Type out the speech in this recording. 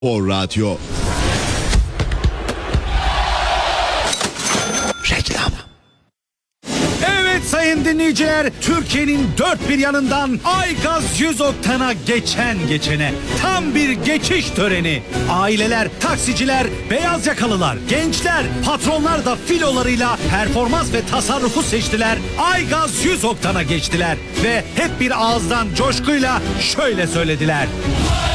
Spor Radyo. Reklam. Evet sayın dinleyiciler, Türkiye'nin dört bir yanından Aygaz 100 oktana geçene tam bir geçiş töreni. Aileler, taksiciler, beyaz yakalılar, gençler, patronlar da filolarıyla performans ve tasarrufu seçtiler. Aygaz 100 oktana geçtiler ve hep bir ağızdan coşkuyla şöyle söylediler.